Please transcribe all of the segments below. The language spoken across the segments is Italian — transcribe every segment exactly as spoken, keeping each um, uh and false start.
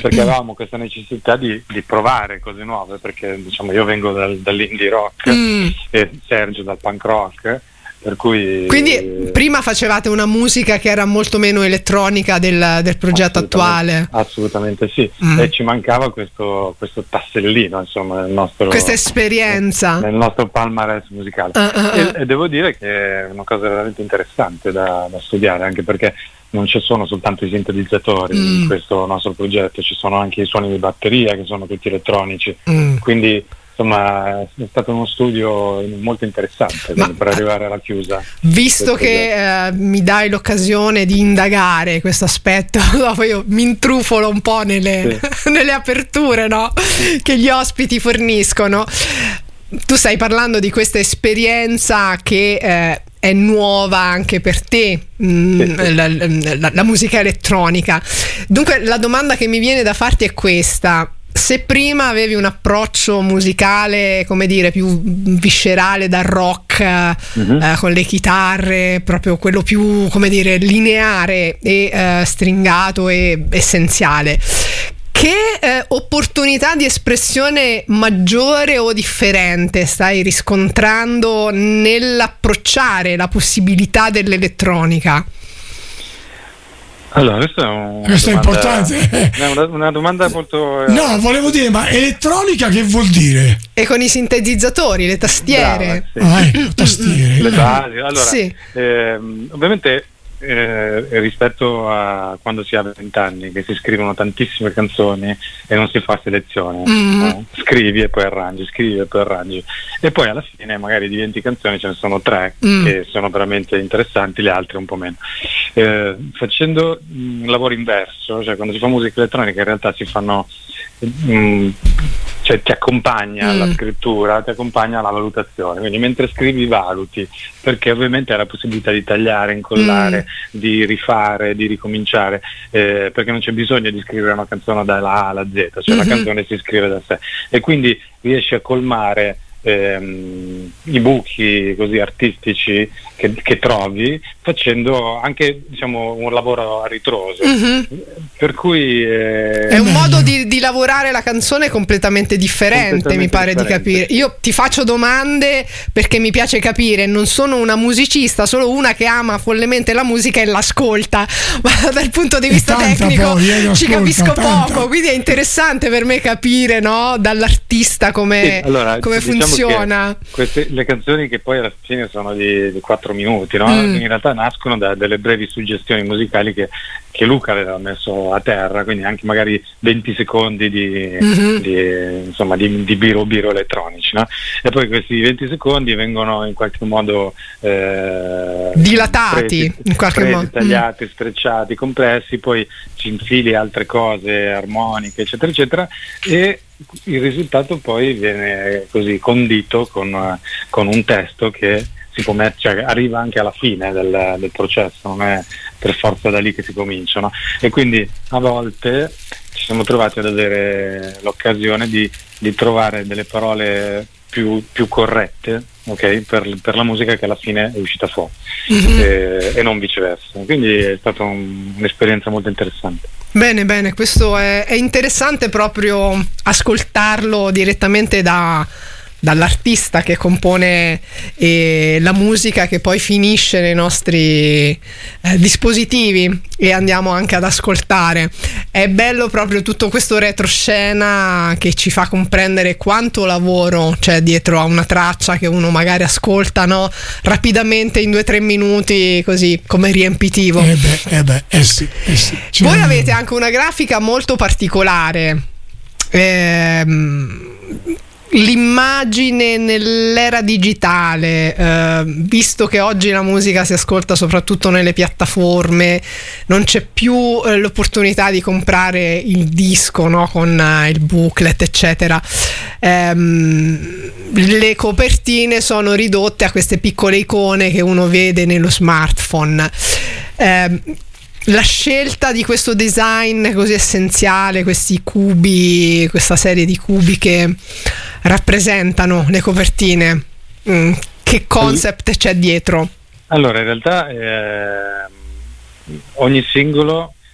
perché avevamo questa necessità di, di provare cose nuove, perché diciamo io vengo dal, dall'indie rock mm. e Sergio dal punk rock, per cui quindi prima facevate una musica che era molto meno elettronica del, del progetto attuale. Assolutamente sì, mm. e ci mancava questo, questo tassellino, insomma, nel nostro, questa esperienza nel nostro palmarès musicale. Uh, uh, uh. E, e devo dire che è una cosa veramente interessante da, da studiare, anche perché non ci sono soltanto i sintetizzatori mm. in questo nostro progetto, ci sono anche i suoni di batteria che sono tutti elettronici, mm. quindi insomma è stato uno studio molto interessante. Ma, per arrivare alla chiusa, visto che eh, mi dai l'occasione di indagare questo aspetto, dopo io mi intrufolo un po' nelle, sì. nelle aperture, no? sì. che gli ospiti forniscono. Tu stai parlando di questa esperienza che eh, è nuova anche per te, mh, sì, sì. La, la, la musica elettronica. Dunque la domanda che mi viene da farti è questa: se prima avevi un approccio musicale, come dire, più viscerale dal rock, mm-hmm. eh, con le chitarre, proprio quello più, come dire, lineare e eh, stringato e essenziale, che eh, opportunità di espressione maggiore o differente stai riscontrando nell'approcciare la possibilità dell'elettronica? Allora, questo è, un, questo una è domanda, importante. È una, una domanda molto. No, volevo dire, ma elettronica che vuol dire? E con i sintetizzatori, le tastiere. Brava, sì. Ah, ecco, tastiere. Le basi. Allora, sì. ehm, ovviamente eh, rispetto a quando si ha vent'anni, che si scrivono tantissime canzoni e non si fa selezione, mm. no? Scrivi e poi arrangi, scrivi e poi arrangi, e poi alla fine magari di venti canzoni ce ne sono tre mm. che sono veramente interessanti, le altre un po' meno. Eh, facendo un lavoro inverso, cioè quando si fa musica elettronica in realtà si fanno mh, cioè ti accompagna mm. la scrittura, ti accompagna la valutazione, quindi mentre scrivi valuti, perché ovviamente hai la possibilità di tagliare, incollare, mm. di rifare, di ricominciare, eh, perché non c'è bisogno di scrivere una canzone dalla A alla Z, cioè mm-hmm. la canzone si scrive da sé, e quindi riesci a colmare ehm, i buchi così artistici che, che trovi, facendo anche, diciamo, un lavoro a ritroso, mm-hmm. per cui eh, è un modo di, di lavorare la canzone completamente differente, completamente mi pare differente. Di capire. Io ti faccio domande perché mi piace capire, non sono una musicista, solo una che ama follemente la musica e l'ascolta, ma dal punto di vista tecnico poi, ci capisco tanta. poco, quindi è interessante per me capire, no, dall'artista come, sì, allora, come diciamo funziona. Queste, le canzoni che poi alla fine sono di, di quattro minuti, no? Mm. in realtà nascono da delle brevi suggestioni musicali che, che Luca aveva messo a terra, quindi anche magari venti secondi di, mm-hmm. di insomma di, di biro biro elettronici, no? E poi questi venti secondi vengono in qualche modo eh, dilatati, presi, in qualche presi, modo tagliati, mm. strecciati, compressi, poi ci infili altre cose armoniche eccetera eccetera, e il risultato poi viene così condito con, con un testo che si può met- cioè, arriva anche alla fine del, del processo, non è per forza da lì che si comincia, no? E quindi a volte ci siamo trovati ad avere l'occasione di, di trovare delle parole più, più corrette, ok, per, per la musica che alla fine è uscita fuori, mm-hmm. e, e non viceversa, quindi è stata un, un'esperienza molto interessante. Bene, bene, questo è, è interessante proprio ascoltarlo direttamente da dall'artista che compone eh, la musica che poi finisce nei nostri eh, dispositivi e andiamo anche ad ascoltare. È bello proprio tutto questo retroscena che ci fa comprendere quanto lavoro c'è dietro a una traccia che uno magari ascolta, no, rapidamente in due o tre minuti, così come riempitivo. Eh beh, eh beh, eh sì, eh sì. Cioè, voi avete anche una grafica molto particolare. Ehm L'immagine nell'era digitale, eh, visto che oggi la musica si ascolta soprattutto nelle piattaforme, non c'è più eh, l'opportunità di comprare il disco, no, con eh, il booklet eccetera, ehm, le copertine sono ridotte a queste piccole icone che uno vede nello smartphone. Eh, La scelta di questo design così essenziale, questi cubi, questa serie di cubi che rappresentano le copertine, mm, che concept c'è dietro? Allora, in realtà eh, ogni singolo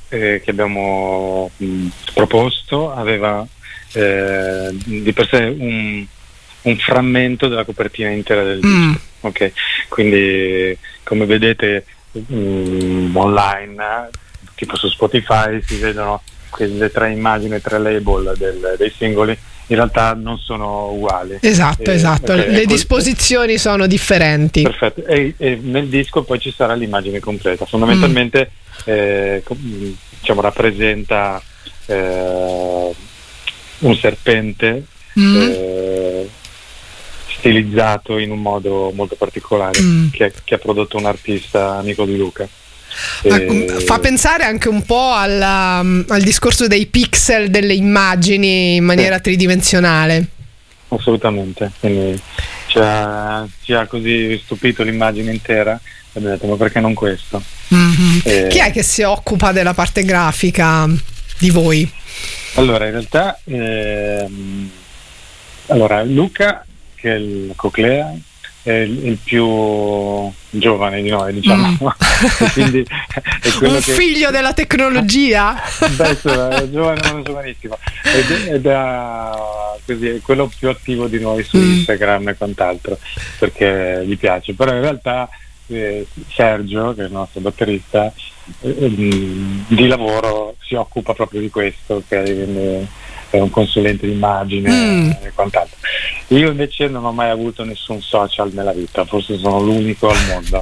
eh, che abbiamo mh, proposto aveva eh, di per sé un, un frammento della copertina intera del disco. Mm. Ok, quindi come vedete mh, online, tipo su Spotify, si vedono quelle tre immagini, tre label del, dei singoli, in realtà non sono uguali. Esatto, eh, esatto, okay, le disposizioni quel... sono differenti. Perfetto, e, e nel disco poi ci sarà l'immagine completa. Fondamentalmente mm. eh, diciamo rappresenta eh, un serpente mm. eh, stilizzato in un modo molto particolare mm. che, che ha prodotto un artista amico di Luca. E... fa pensare anche un po' alla, al discorso dei pixel delle immagini in maniera sì. tridimensionale. Assolutamente, quindi ci ha, ci ha così stupito l'immagine intera e abbiamo detto ma perché non questo? Mm-hmm. E... chi è che si occupa della parte grafica di voi? Allora in realtà ehm, allora Luca, che è il Coclea, è il, il più giovane di noi, diciamo. Mm. E quindi è quello un che... figlio della tecnologia. Adesso è giovane ma non giovanissimo ed, ed è, così, è quello più attivo di noi su mm. Instagram e quant'altro, perché gli piace. Però in realtà eh, Sergio, che è il nostro batterista, eh, di lavoro si occupa proprio di questo, che okay? È un consulente d'immagine mm. e quant'altro. Io invece non ho mai avuto nessun social nella vita, forse sono l'unico al mondo.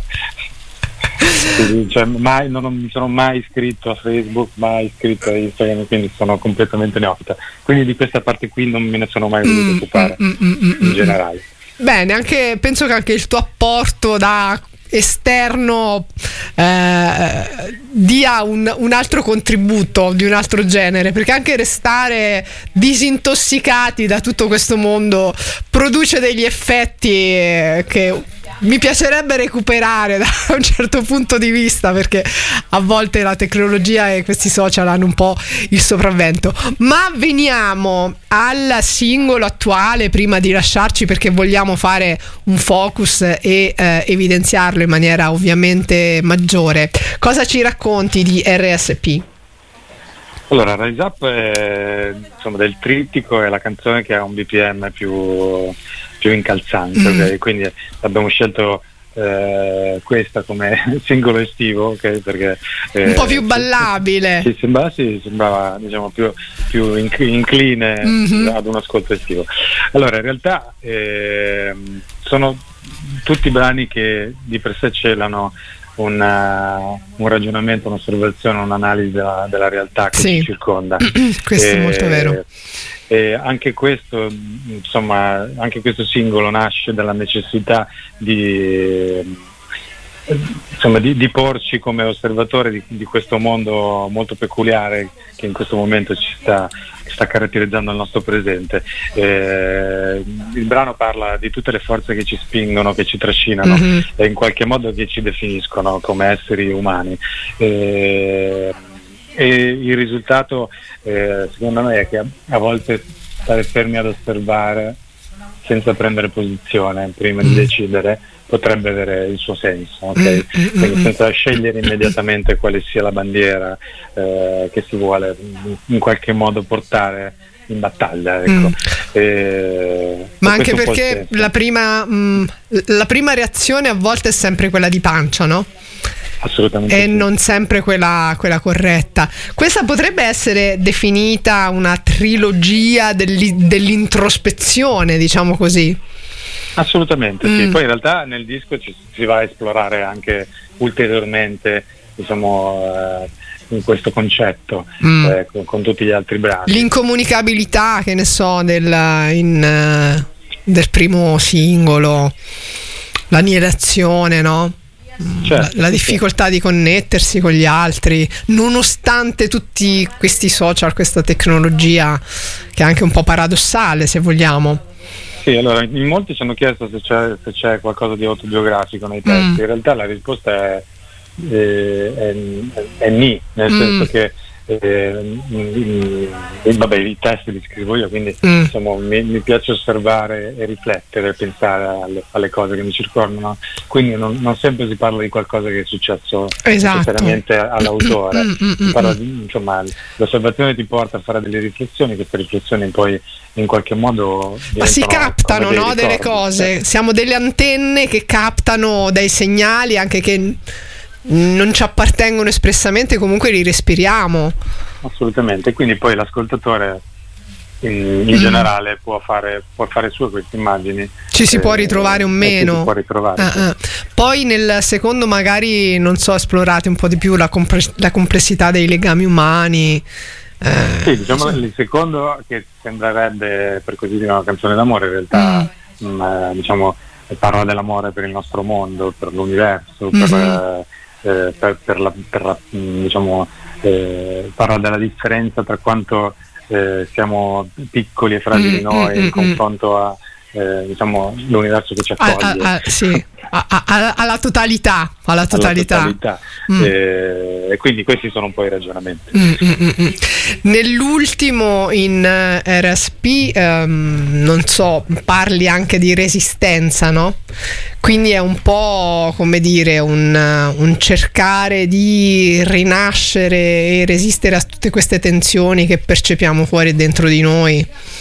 Quindi, cioè, mai, non mi sono mai iscritto a Facebook, mai iscritto a Instagram, quindi sono completamente neofita. Quindi di questa parte qui non me ne sono mai voluto mm, occupare mm, mm, mm, in generale. Bene, anche, penso che anche il tuo apporto da esterno eh, dia un, un altro contributo di un altro genere, perché anche restare disintossicati da tutto questo mondo produce degli effetti che mi piacerebbe recuperare da un certo punto di vista, perché a volte la tecnologia e questi social hanno un po' il sopravvento. Ma veniamo al singolo attuale prima di lasciarci, perché vogliamo fare un focus e eh, evidenziarlo in maniera ovviamente maggiore. Cosa ci racconti di R S P? Allora, Rise Up è, insomma, del trittico, è la canzone che ha un B P M più, più incalzante, mm. okay? Quindi abbiamo scelto eh, questa come singolo estivo, okay? Perché eh, un po' più ballabile. Sì, sembrava, sì, sembrava diciamo più, più incline mm-hmm. ad un ascolto estivo. Allora, in realtà eh, sono tutti brani che di per sé celano Una, un ragionamento, un'osservazione, un'analisi della, della realtà che sì. ci circonda. Questo e, è molto vero. E anche questo, insomma, anche questo singolo nasce dalla necessità di, insomma, di, di porci come osservatori di, di questo mondo molto peculiare che in questo momento ci sta, sta caratterizzando il nostro presente. Eh, il brano parla di tutte le forze che ci spingono, che ci trascinano mm-hmm. e in qualche modo che ci definiscono come esseri umani. Eh, e il risultato eh, secondo me è che a, a volte stare fermi ad osservare senza prendere posizione prima di decidere potrebbe avere il suo senso, okay? Quindi senza scegliere immediatamente quale sia la bandiera eh, che si vuole in qualche modo portare in battaglia, ecco. mm. e, ma anche perché la prima, mh, la prima reazione a volte è sempre quella di pancia, no? Assolutamente e sì. non sempre quella, quella corretta. Questa potrebbe essere definita una trilogia dell'introspezione, diciamo così. Assolutamente mm. sì. Poi in realtà nel disco ci, si va a esplorare anche ulteriormente, diciamo, eh, in questo concetto mm. eh, con, con tutti gli altri brani. L'incomunicabilità, che ne so, del, in, uh, del primo singolo, l'annientazione, no? Certo, la, la difficoltà sì. di connettersi con gli altri nonostante tutti questi social, questa tecnologia che è anche un po' paradossale, se vogliamo. Sì, allora in molti ci hanno chiesto se c'è, se c'è qualcosa di autobiografico nei testi. Mm. In realtà la risposta è, è, è, è ni, nel mm. senso che eh, mh, vabbè, i testi li scrivo io, quindi mm. insomma, mi, mi piace osservare e riflettere, pensare alle, alle cose che mi circondano, quindi non, non sempre si parla di qualcosa che è successo esatto. necessariamente all'autore. Mm, mm, mm, Parla di, insomma, l'osservazione ti porta a fare delle riflessioni, queste riflessioni poi in qualche modo ma si captano, no, delle cose, siamo delle antenne che captano dei segnali anche che non ci appartengono espressamente, comunque li respiriamo. Assolutamente, quindi poi l'ascoltatore in, in mm. generale può fare, può fare sue queste immagini, ci si eh, può ritrovare o meno, ci si può ritrovare, uh, sì. uh. Poi nel secondo magari, non so, esplorate un po' di più la, compre- la complessità dei legami umani. Eh, sì, diciamo sì. Il secondo, che sembrerebbe per così dire una canzone d'amore, in realtà mm. mh, diciamo parla dell'amore per il nostro mondo, per l'universo, mm-hmm. per, eh, per, per la, per la diciamo eh, parla della differenza tra quanto eh, siamo piccoli e fragili mm-hmm. noi in mm-hmm. confronto a eh, diciamo l'universo che ci accoglie. Ah, ah, ah, sì. alla totalità alla totalità, alla totalità. Mm. Eh, e quindi questi sono un po' i ragionamenti. mm, mm, mm. Nell'ultimo in uh, R S P um, non so, parli anche di resistenza, no? Quindi è un po' come dire un, uh, un cercare di rinascere e resistere a tutte queste tensioni che percepiamo fuori e dentro di noi.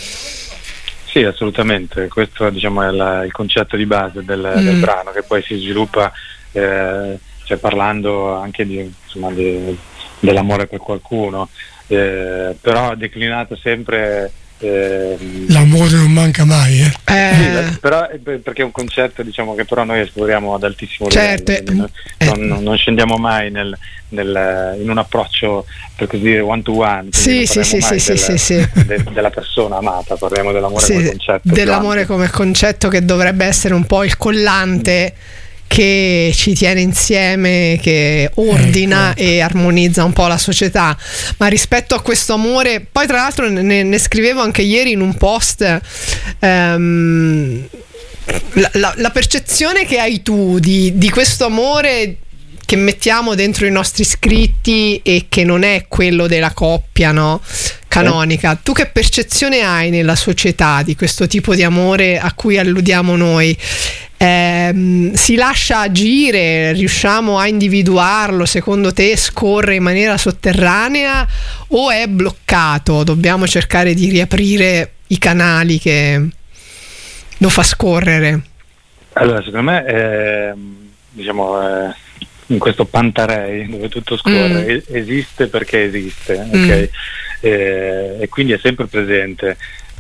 Sì, assolutamente, questo diciamo è la, il concetto di base del, mm. del brano, che poi si sviluppa eh, cioè parlando anche di, insomma, di, dell'amore per qualcuno, eh, però declinato sempre eh, l'amore non manca mai, eh? Eh. Sì, però perché è un concetto diciamo che però noi esploriamo ad altissimo certo. livello, eh. non, non, non scendiamo mai nel, nel, in un approccio per così dire one to one, sì, sì, sì, sì, del, sì, sì. De, della persona amata, parliamo dell'amore sì, come concetto, dell'amore come concetto che dovrebbe essere un po' il collante che ci tiene insieme, che ordina ecco. e armonizza un po' la società. Ma rispetto a questo amore, poi tra l'altro ne, ne scrivevo anche ieri in un post, um, la, la, la percezione che hai tu di, di questo amore che mettiamo dentro i nostri scritti e che non è quello della coppia, no? Canonica. Tu che percezione hai nella società di questo tipo di amore a cui alludiamo noi? Eh, si lascia agire? Riusciamo a individuarlo? Secondo te scorre in maniera sotterranea o è bloccato? Dobbiamo cercare di riaprire i canali che lo fa scorrere? Allora, secondo me è, diciamo è in questo Pantarei dove tutto scorre, mm. esiste perché esiste, mm. ok? E, e quindi è sempre presente.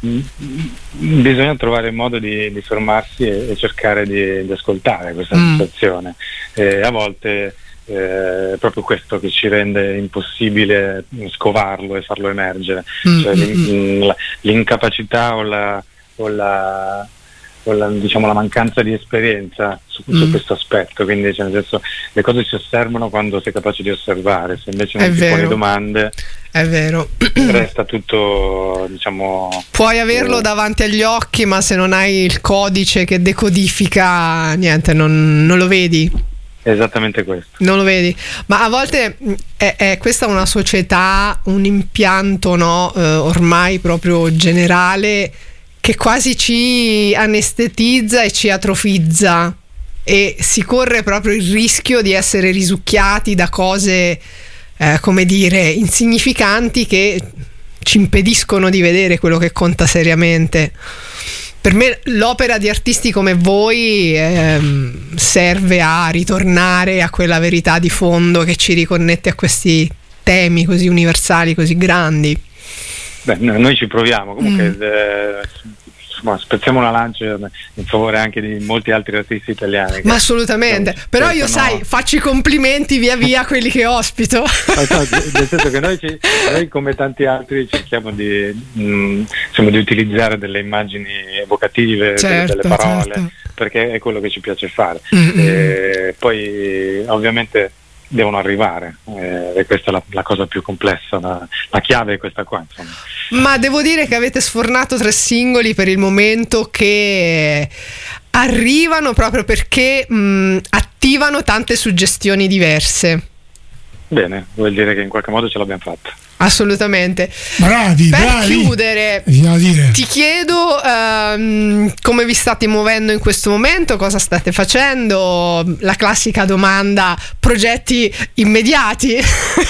Bisogna trovare il modo di, di fermarsi e, e cercare di, di ascoltare questa mm. situazione. E a volte eh, è proprio questo che ci rende impossibile scovarlo e farlo emergere, mm. cioè l'in, l'incapacità o la, o la o la, diciamo la mancanza di esperienza su, mm. su questo aspetto, quindi cioè, nel senso, le cose si osservano quando sei capace di osservare, se invece non è ti vero. poni domande è vero, resta tutto diciamo puoi averlo eh, davanti agli occhi, ma se non hai il codice che decodifica niente, non, non lo vedi. Esattamente questo. Non lo vedi, ma a volte è, è questa una società, un impianto, no, eh, ormai proprio generale, che quasi ci anestetizza e ci atrofizza, e si corre proprio il rischio di essere risucchiati da cose eh, come dire insignificanti che ci impediscono di vedere quello che conta seriamente. Per me l'opera di artisti come voi ehm, serve a ritornare a quella verità di fondo che ci riconnette a questi temi così universali, così grandi. Beh, noi ci proviamo comunque, mm. eh, insomma, spezziamo una lancia in favore anche di molti altri artisti italiani. Ma assolutamente, che, però io sono... sai, faccio i complimenti via via a quelli che ospito. No, nel senso che noi, ci, noi come tanti altri cerchiamo di, mh, insomma, di utilizzare delle immagini evocative, certo, delle parole, certo. perché è quello che ci piace fare. Mm-hmm. E poi ovviamente devono arrivare, eh, e questa è la, la cosa più complessa, la, la chiave è questa qua, insomma. Ma devo dire che avete sfornato tre singoli per il momento che arrivano proprio perché mh, attivano tante suggestioni diverse. Bene, vuol dire che in qualche modo ce l'abbiamo fatta. Assolutamente. Bravi, per bravi. chiudere, dire. ti chiedo um, come vi state muovendo in questo momento, cosa state facendo, la classica domanda, progetti immediati.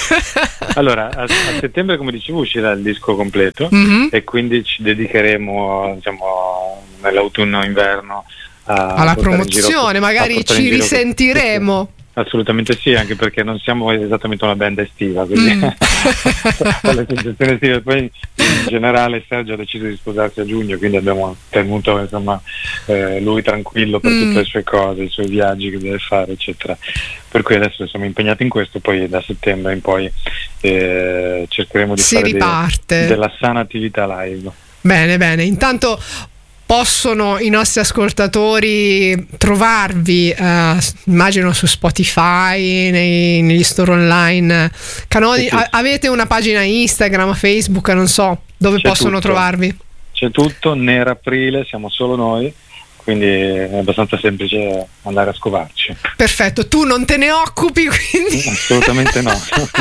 Allora, a, a settembre, come dicevo, uscirà il disco completo, mm-hmm. e quindi ci dedicheremo, diciamo, nell'autunno-inverno a alla promozione, magari ci risentiremo. Assolutamente sì, anche perché non siamo esattamente una band estiva, quindi mm. le sensazioni estive. Poi in generale Sergio ha deciso di sposarsi a giugno, quindi abbiamo tenuto, insomma, eh, lui tranquillo per mm. tutte le sue cose, i suoi viaggi che deve fare, eccetera. Per cui adesso siamo impegnati in questo, poi da settembre in poi eh, cercheremo di si fare riparte. Dei, della sana attività live. Bene, bene. Intanto possono i nostri ascoltatori trovarvi, eh, immagino, su Spotify, nei, negli store online canoni. Sì, sì. A- avete una pagina Instagram, Facebook, non so dove C'è possono tutto. trovarvi? C'è tutto, Nera Aprile, siamo solo noi, quindi è abbastanza semplice andare a scovarci. Perfetto, tu non te ne occupi, quindi assolutamente no.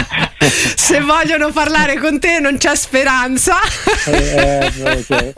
Se vogliono parlare con te non c'è speranza. eh, eh, okay.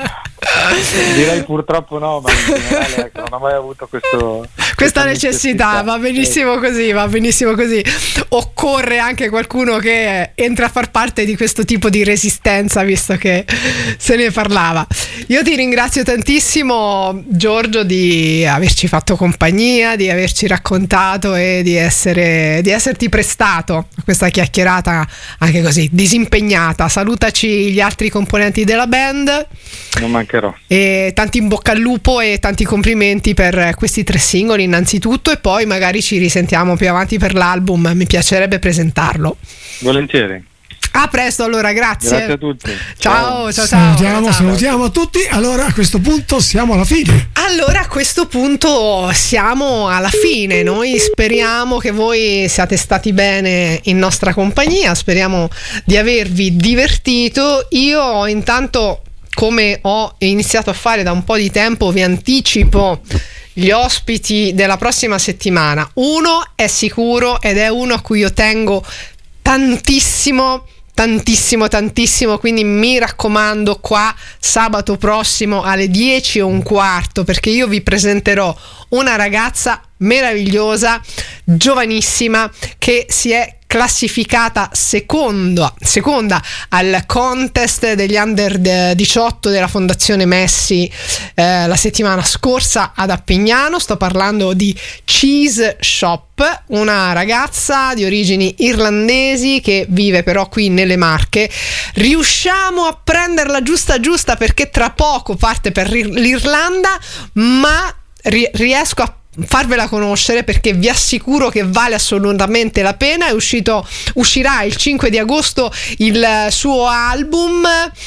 Direi purtroppo no, ma in generale, ecco, non ho mai avuto questo, questa, questa necessità. necessità. Va benissimo così, va benissimo così. Occorre anche qualcuno che entra a far parte di questo tipo di resistenza, visto che se ne parlava. Io ti ringrazio tantissimo, Giorgio, di averci fatto compagnia, di averci raccontato e di essere di esserti prestato a questa chiacchierata anche così disimpegnata. Salutaci gli altri componenti della band. Non mancherò. E tanti in bocca al lupo e tanti complimenti per questi tre singoli innanzitutto, e poi magari ci risentiamo più avanti per l'album, mi piacerebbe presentarlo. Volentieri. A presto, allora, grazie. Grazie a tutti. Ciao, ciao, ciao. Salutiamo, ciao. salutiamo a tutti. Allora a questo punto siamo alla fine. Allora a questo punto siamo alla fine. Noi speriamo che voi siate stati bene in nostra compagnia, speriamo di avervi divertito. Io intanto, come ho iniziato a fare da un po' di tempo, vi anticipo gli ospiti della prossima settimana. Uno è sicuro ed è uno a cui io tengo tantissimo, tantissimo, tantissimo, quindi mi raccomando, qua sabato prossimo alle dieci e un quarto, perché io vi presenterò una ragazza meravigliosa, giovanissima, che si è classificata seconda, seconda al contest degli under diciotto della Fondazione Messi eh, la settimana scorsa ad Appignano. Sto parlando di Cheese Shop, una ragazza di origini irlandesi che vive però qui nelle Marche. Riusciamo a prenderla giusta giusta perché tra poco parte per l'Irlanda, ma ri- riesco a farvela conoscere perché vi assicuro che vale assolutamente la pena. È uscito, uscirà il cinque di agosto il suo album,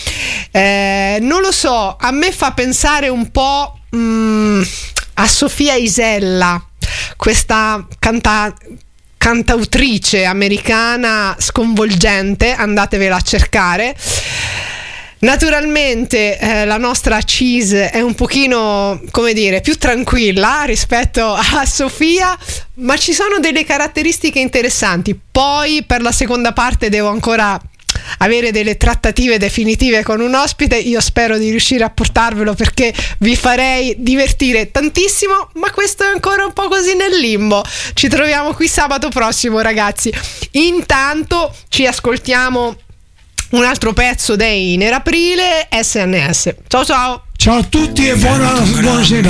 eh, non lo so, a me fa pensare un po' mh, a Sofia Isella, questa canta cantautrice americana sconvolgente, andatevela a cercare. Naturalmente eh, la nostra Cheese è un pochino, come dire, più tranquilla rispetto a Sofia, ma ci sono delle caratteristiche interessanti. Poi per la seconda parte devo ancora avere delle trattative definitive con un ospite. Io spero di riuscire a portarvelo perché vi farei divertire tantissimo, ma questo è ancora un po' così nel limbo. Ci troviamo qui sabato prossimo, ragazzi. Intanto ci ascoltiamo un altro pezzo dei Nera Aprile, S N S. Ciao ciao. Ciao a tutti e buona, buonasera.